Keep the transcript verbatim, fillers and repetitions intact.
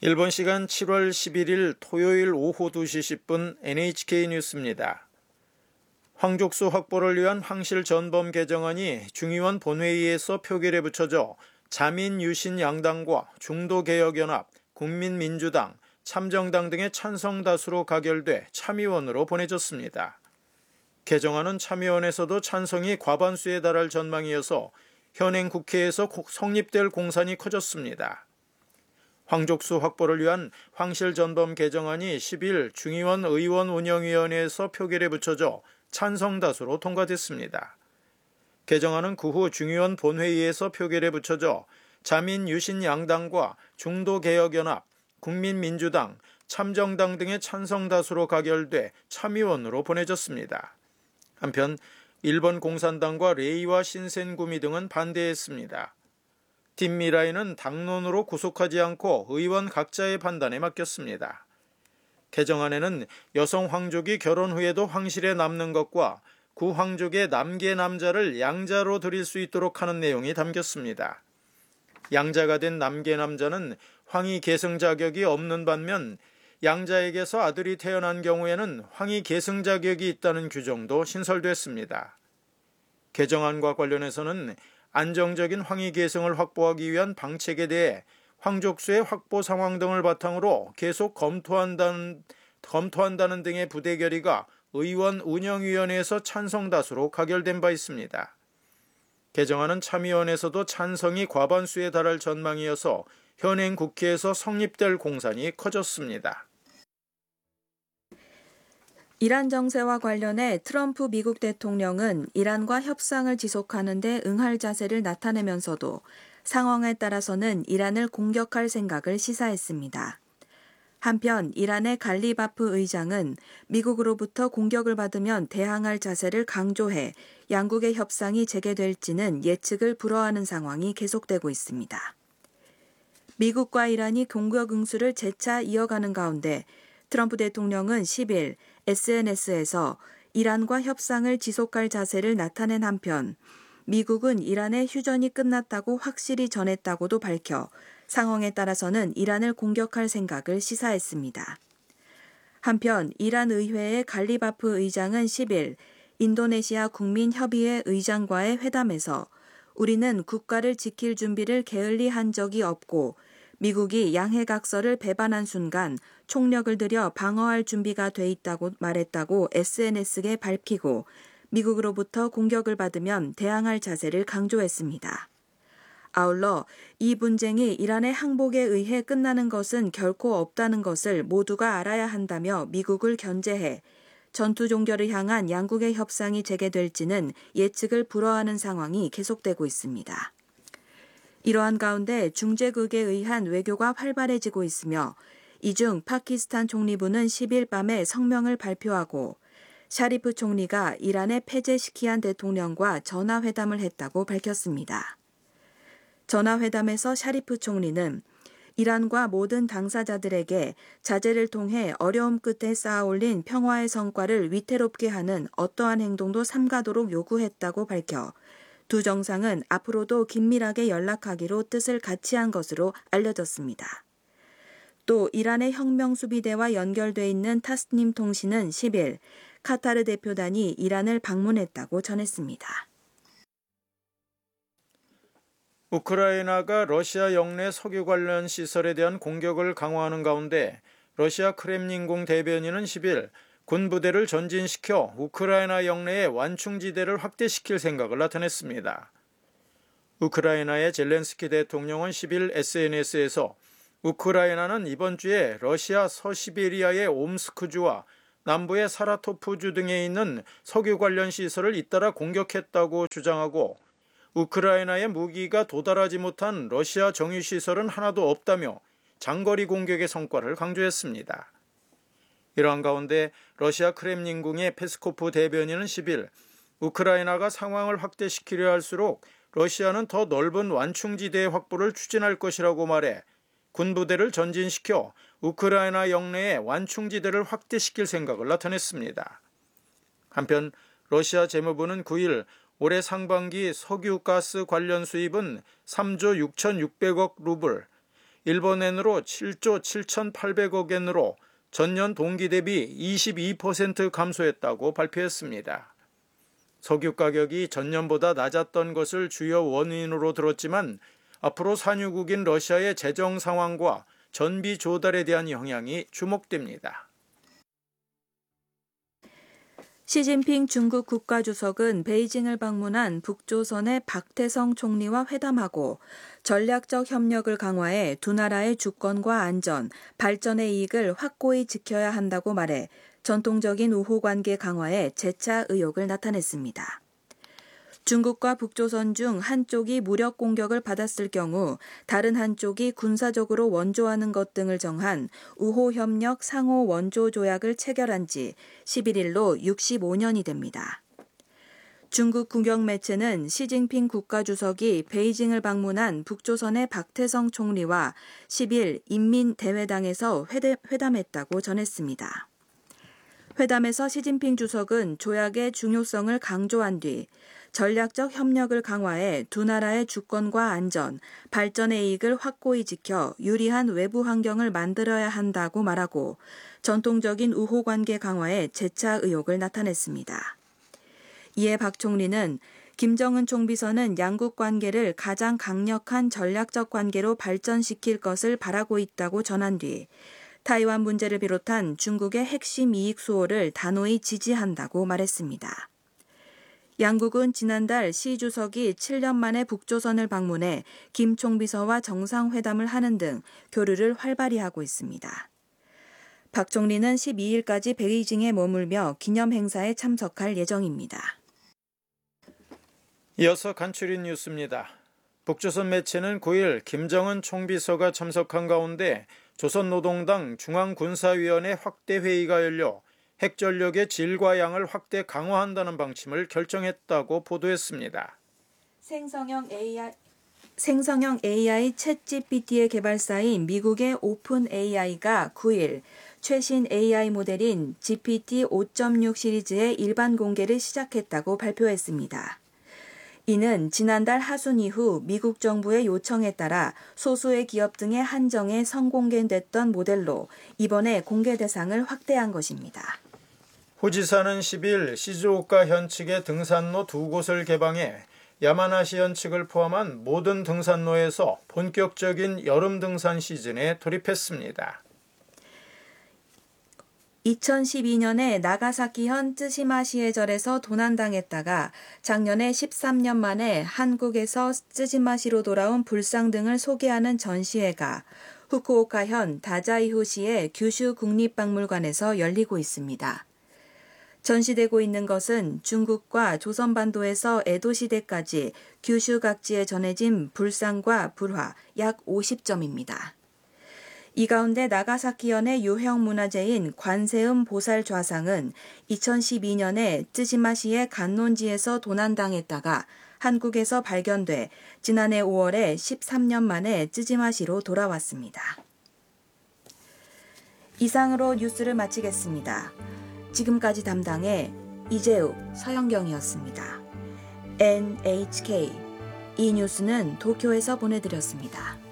일본 시간 칠월 십일일 토요일 오후 두 시 십 분 엔에이치케이 뉴스입니다. 황족수 확보를 위한 황실 전범 개정안이 중의원 본회의에서 표결에 붙여져 자민 유신 양당과 중도개혁연합, 국민민주당, 참정당 등의 찬성 다수로 가결돼 참의원으로 보내졌습니다. 개정안은 참의원에서도 찬성이 과반수에 달할 전망이어서 현행 국회에서 성립될 공산이 커졌습니다. 황족수 확보를 위한 황실 전범 개정안이 십일 중의원 의원운영위원회에서 표결에 붙여져 찬성 다수로 통과됐습니다. 개정안은 그 후 중의원 본회의에서 표결에 붙여져 자민 유신 양당과 중도개혁연합, 국민민주당, 참정당 등의 찬성 다수로 가결돼 참의원으로 보내졌습니다. 한편 일본 공산당과 레이와 신센구미 등은 반대했습니다. 팀 미라이는 당론으로 구속하지 않고 의원 각자의 판단에 맡겼습니다. 개정안에는 여성 황족이 결혼 후에도 황실에 남는 것과 구 황족의 남계 남자를 양자로 들일 수 있도록 하는 내용이 담겼습니다. 양자가 된 남계 남자는 황위 계승 자격이 없는 반면 양자에게서 아들이 태어난 경우에는 황위 계승 자격이 있다는 규정도 신설됐습니다. 개정안과 관련해서는 안정적인 황위 계승을 확보하기 위한 방책에 대해 황족수의 확보 상황 등을 바탕으로 계속 검토한다는, 검토한다는 등의 부대 결의가 의원 운영위원회에서 찬성 다수로 가결된 바 있습니다. 개정안은 참의원에서도 찬성이 과반수에 달할 전망이어서 현행 국회에서 성립될 공산이 커졌습니다. 이란 정세와 관련해 트럼프 미국 대통령은 이란과 협상을 지속하는 데 응할 자세를 나타내면서도 상황에 따라서는 이란을 공격할 생각을 시사했습니다. 한편 이란의 갈리바프 의장은 미국으로부터 공격을 받으면 대항할 자세를 강조해 양국의 협상이 재개될지는 예측을 불허하는 상황이 계속되고 있습니다. 미국과 이란이 공격 응수를 재차 이어가는 가운데 트럼프 대통령은 십일 에스엔에스에서 이란과 협상을 지속할 자세를 나타낸 한편 미국은 이란의 휴전이 끝났다고 확실히 전했다고도 밝혀 상황에 따라서는 이란을 공격할 생각을 시사했습니다. 한편 이란 의회의 갈리바프 의장은 십일 인도네시아 국민협의회 의장과의 회담에서 우리는 국가를 지킬 준비를 게을리한 적이 없고 미국이 양해각서를 배반한 순간 총력을 들여 방어할 준비가 돼 있다고 말했다고 에스엔에스에 밝히고 미국으로부터 공격을 받으면 대항할 자세를 강조했습니다. 아울러 이 분쟁이 이란의 항복에 의해 끝나는 것은 결코 없다는 것을 모두가 알아야 한다며 미국을 견제해 전투 종결을 향한 양국의 협상이 재개될지는 예측을 불허하는 상황이 계속되고 있습니다. 이러한 가운데 중재국에 의한 외교가 활발해지고 있으며 이 중 파키스탄 총리부는 십일 밤에 성명을 발표하고 샤리프 총리가 이란의 패제 시키안 대통령과 전화회담을 했다고 밝혔습니다. 전화회담에서 샤리프 총리는 이란과 모든 당사자들에게 자제를 통해 어려움 끝에 쌓아올린 평화의 성과를 위태롭게 하는 어떠한 행동도 삼가도록 요구했다고 밝혀 두 정상은 앞으로도 긴밀하게 연락하기로 뜻을 같이 한 것으로 알려졌습니다. 또 이란의 혁명수비대와 연결돼 있는 타스님 통신은 십일 카타르 대표단이 이란을 방문했다고 전했습니다. 우크라이나가 러시아 영내 석유 관련 시설에 대한 공격을 강화하는 가운데 러시아 크렘린궁 대변인은 십일 군부대를 전진시켜 우크라이나 영내의 완충지대를 확대시킬 생각을 나타냈습니다. 우크라이나의 젤렌스키 대통령은 십일 에스엔에스에서 우크라이나는 이번 주에 러시아 서시베리아의 옴스크주와 남부의 사라토프주 등에 있는 석유 관련 시설을 잇따라 공격했다고 주장하고 우크라이나의 무기가 도달하지 못한 러시아 정유시설은 하나도 없다며 장거리 공격의 성과를 강조했습니다. 이러한 가운데 러시아 크렘린궁의 페스코프 대변인은 십일 우크라이나가 상황을 확대시키려 할수록 러시아는 더 넓은 완충지대 확보를 추진할 것이라고 말해 군부대를 전진시켜 우크라이나 영내의 완충지대를 확대시킬 생각을 나타냈습니다. 한편 러시아 재무부는 구일 올해 상반기 석유 가스 관련 수입은 삼조 육천육백억 루블, 일본엔으로 칠조 칠천팔백억 엔으로 전년 동기 대비 이십이 퍼센트 감소했다고 발표했습니다. 석유 가격이 전년보다 낮았던 것을 주요 원인으로 들었지만 앞으로 산유국인 러시아의 재정 상황과 전비 조달에 대한 영향이 주목됩니다. 시진핑 중국 국가주석은 베이징을 방문한 북조선의 박태성 총리와 회담하고 전략적 협력을 강화해 두 나라의 주권과 안전, 발전의 이익을 확고히 지켜야 한다고 말해 전통적인 우호 관계 강화에 재차 의욕을 나타냈습니다. 중국과 북조선 중 한쪽이 무력 공격을 받았을 경우 다른 한쪽이 군사적으로 원조하는 것 등을 정한 우호협력 상호 원조 조약을 체결한 지 십일일로 육십오 년이 됩니다. 중국 국영 매체는 시진핑 국가주석이 베이징을 방문한 북조선의 박태성 총리와 십일 인민대회당에서 회담했다고 전했습니다. 회담에서 시진핑 주석은 조약의 중요성을 강조한 뒤 전략적 협력을 강화해 두 나라의 주권과 안전, 발전의 이익을 확고히 지켜 유리한 외부 환경을 만들어야 한다고 말하고 전통적인 우호 관계 강화에 재차 의욕을 나타냈습니다. 이에 박 총리는 김정은 총비서는 양국 관계를 가장 강력한 전략적 관계로 발전시킬 것을 바라고 있다고 전한 뒤 타이완 문제를 비롯한 중국의 핵심 이익 수호를 단호히 지지한다고 말했습니다. 양국은 지난달 시 주석이 칠 년 만에 북조선을 방문해 김 총비서와 정상회담을 하는 등 교류를 활발히 하고 있습니다. 박 총리는 십이일까지 베이징에 머물며 기념 행사에 참석할 예정입니다. 이어서 간추린 뉴스입니다. 북조선 매체는 구일 김정은 총비서가 참석한 가운데 조선노동당 중앙군사위원회 확대회의가 열려 핵전력의 질과 양을 확대 강화한다는 방침을 결정했다고 보도했습니다. 생성형 에이아이, 생성형 에이아이 챗지피티의 개발사인 미국의 오픈에이아이가 구일 최신 에이아이 모델인 지피티 오 점 육 시리즈의 일반 공개를 시작했다고 발표했습니다. 이는 지난달 하순 이후 미국 정부의 요청에 따라 소수의 기업 등의 한정에 선공개됐던 모델로 이번에 공개 대상을 확대한 것입니다. 후지사는 십일 시즈오카 현측의 등산로 두 곳을 개방해 야마나시 현측을 포함한 모든 등산로에서 본격적인 여름 등산 시즌에 돌입했습니다. 이천십이 년에 나가사키현 쯔시마시의 절에서 도난당했다가 작년에 십삼 년 만에 한국에서 쯔시마시로 돌아온 불상 등을 소개하는 전시회가 후쿠오카현 다자이후시의 규슈 국립박물관에서 열리고 있습니다. 전시되고 있는 것은 중국과 조선반도에서 에도 시대까지 규슈 각지에 전해진 불상과 불화 약 오십 점입니다. 이 가운데 나가사키현의 유형 문화재인 관세음 보살 좌상은 이천십이 년에 쯔시마시의 간논지에서 도난당했다가 한국에서 발견돼 지난해 오월에 십삼 년 만에 쯔시마시로 돌아왔습니다. 이상으로 뉴스를 마치겠습니다. 지금까지 담당의 이재욱, 서영경이었습니다. 엔에이치케이 이 뉴스는 도쿄에서 보내드렸습니다.